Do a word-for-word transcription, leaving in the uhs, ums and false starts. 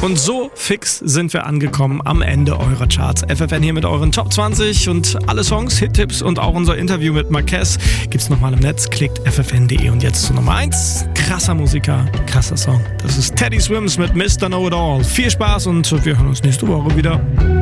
Und so fix sind wir angekommen am Ende eurer Charts. F F N hier mit euren Top zwanzig und alle Songs, Hit-Tipps und auch unser Interview mit Marquez gibt's nochmal im Netz. Klickt f f n punkt d e und jetzt zu Nummer eins. Krasser Musiker, krasser Song. Das ist Teddy Swims mit Mister Know It All. Viel Spaß und wir hören uns nächste Woche wieder.